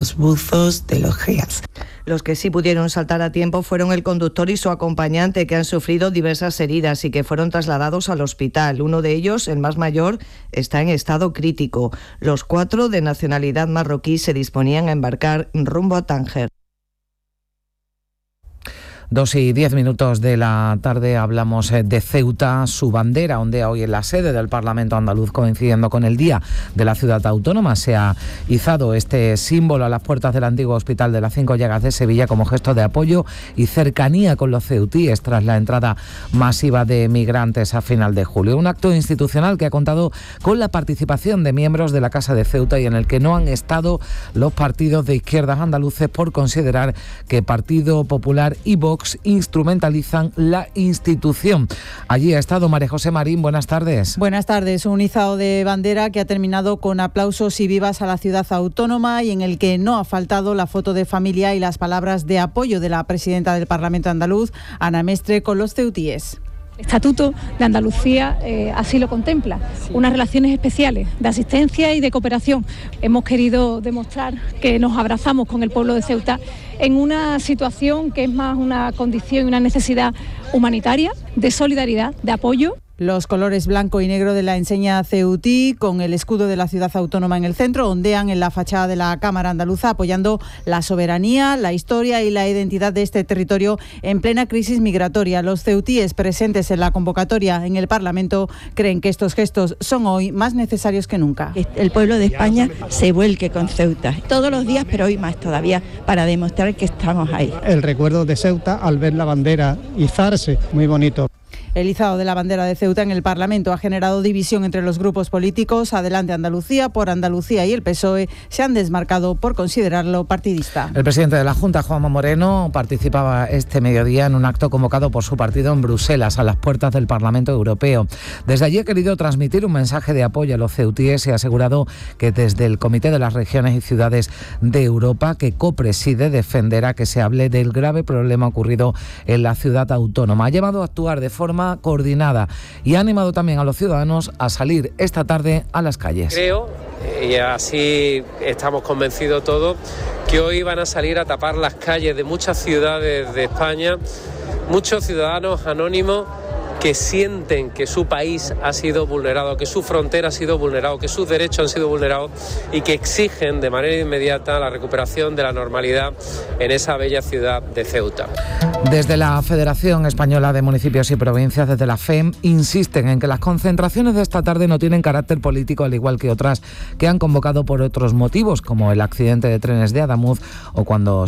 los buzos de los GEAS. Los que sí pudieron saltar a tiempo fueron el conductor y su acompañante, que han sufrido diversas heridas y que fueron trasladados al hospital. Uno de ellos, el más mayor, está en estado crítico. Los 4 de nacionalidad marroquí se disponían a embarcar rumbo a Tánger. 2:10 de la tarde hablamos de Ceuta. Su bandera ondea hoy en la sede del Parlamento andaluz, coincidiendo con el Día de la Ciudad Autónoma. Se ha izado este símbolo a las puertas del antiguo Hospital de las Cinco Llagas de Sevilla como gesto de apoyo y cercanía con los ceutíes tras la entrada masiva de migrantes a final de julio. Un acto institucional que ha contado con la participación de miembros de la Casa de Ceuta y en el que no han estado los partidos de izquierdas andaluces por considerar que Partido Popular y Vox instrumentalizan la institución. Allí ha estado María José Marín. Buenas tardes. Buenas tardes. Un izado de bandera que ha terminado con aplausos y vivas a la ciudad autónoma y en el que no ha faltado la foto de familia y las palabras de apoyo de la presidenta del Parlamento andaluz, Ana Mestre, con los ceutíes. El Estatuto de Andalucía así lo contempla, unas relaciones especiales de asistencia y de cooperación. Hemos querido demostrar que nos abrazamos con el pueblo de Ceuta en una situación que es más una condición y una necesidad humanitaria, de solidaridad, de apoyo. Los colores blanco y negro de la enseña ceutí, con el escudo de la ciudad autónoma en el centro, ondean en la fachada de la Cámara Andaluza, apoyando la soberanía, la historia y la identidad de este territorio en plena crisis migratoria. Los ceutíes presentes en la convocatoria en el Parlamento creen que estos gestos son hoy más necesarios que nunca. El pueblo de España se vuelque con Ceuta todos los días, pero hoy más todavía, para demostrar que estamos ahí. El recuerdo de Ceuta al ver la bandera izarse, muy bonito. El izado de la bandera de Ceuta en el Parlamento ha generado división entre los grupos políticos. Adelante Andalucía, Por Andalucía y el PSOE se han desmarcado por considerarlo partidista. El presidente de la Junta, Juanma Moreno, participaba este mediodía en un acto convocado por su partido en Bruselas, a las puertas del Parlamento Europeo. Desde allí ha querido transmitir un mensaje de apoyo a los ceutíes y ha asegurado que desde el Comité de las Regiones y Ciudades de Europa, que copreside, defenderá que se hable del grave problema ocurrido en la ciudad autónoma. Ha llevado a actuar de forma coordinada y ha animado también a los ciudadanos a salir esta tarde a las calles. Creo, y así estamos convencidos todos, que hoy van a salir a tapar las calles de muchas ciudades de España, muchos ciudadanos anónimos que sienten que su país ha sido vulnerado, que su frontera ha sido vulnerado, que sus derechos han sido vulnerados y que exigen de manera inmediata la recuperación de la normalidad en esa bella ciudad de Ceuta. Desde la Federación Española de Municipios y Provincias, desde la FEM, insisten en que las concentraciones de esta tarde no tienen carácter político, al igual que otras que han convocado por otros motivos, como el accidente de trenes de Adamuz o cuando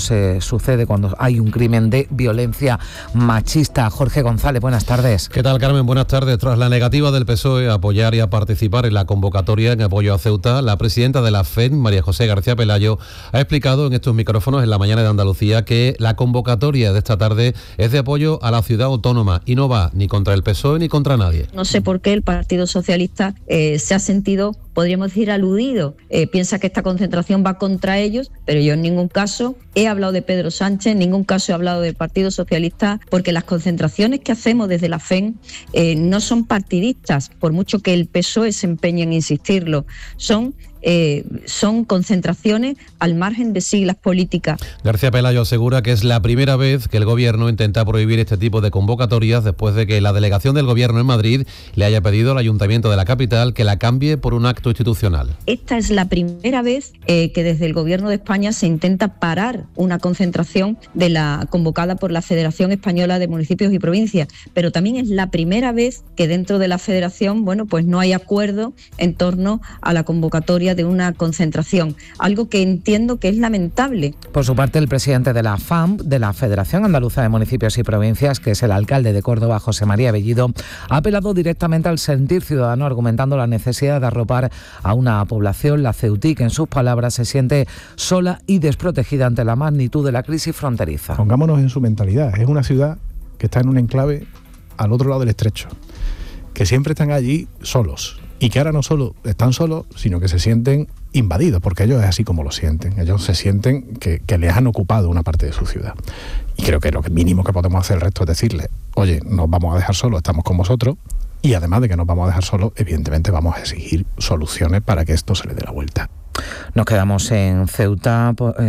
hay un crimen de violencia machista. Jorge González, buenas tardes. ¿Qué tal, Carmen? Buenas tardes. Tras la negativa del PSOE a apoyar y a participar en la convocatoria en apoyo a Ceuta, la presidenta de la FEN, María José García Pelayo, ha explicado en estos micrófonos en la mañana de Andalucía que la convocatoria de esta tarde es de apoyo a la ciudad autónoma y no va ni contra el PSOE ni contra nadie. No sé por qué el Partido Socialista se ha sentido, podríamos decir, aludido. Piensa que esta concentración va contra ellos, pero yo en ningún caso he hablado de Pedro Sánchez, en ningún caso he hablado del Partido Socialista, porque las concentraciones que hacemos desde la FEN no son partidistas, por mucho que el PSOE se empeñe en insistirlo, son concentraciones al margen de siglas políticas. García Pelayo asegura que es la primera vez que el Gobierno intenta prohibir este tipo de convocatorias después de que la delegación del Gobierno en Madrid le haya pedido al Ayuntamiento de la capital que la cambie por un acto institucional. Esta es la primera vez que desde el Gobierno de España se intenta parar una concentración convocada por la Federación Española de Municipios y Provincias, pero también es la primera vez que dentro de la Federación, pues no hay acuerdo en torno a la convocatoria de una concentración, algo que entiendo que es lamentable. Por su parte, el presidente de la FAM, de la Federación Andaluza de Municipios y Provincias, que es el alcalde de Córdoba, José María Bellido, ha apelado directamente al sentir ciudadano, argumentando la necesidad de arropar a una población, la ceutí, que en sus palabras se siente sola y desprotegida ante la magnitud de la crisis fronteriza. Pongámonos en su mentalidad, es una ciudad que está en un enclave al otro lado del estrecho, que siempre están allí solos. Y que ahora no solo están solos, sino que se sienten invadidos, porque ellos es así como lo sienten. Ellos se sienten que les han ocupado una parte de su ciudad. Y creo que lo mínimo que podemos hacer el resto es decirles, oye, nos vamos a dejar solos, estamos con vosotros, y además de que nos vamos a dejar solos, evidentemente vamos a exigir soluciones para que esto se le dé la vuelta. Nos quedamos en Ceuta.